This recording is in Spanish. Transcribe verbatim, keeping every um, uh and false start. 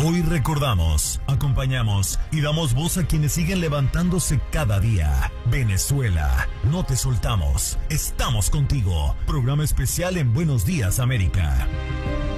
Hoy recordamos, acompañamos y damos voz a quienes siguen levantándose cada día. Venezuela, no te soltamos, estamos contigo. Programa especial en Buenos Días, América.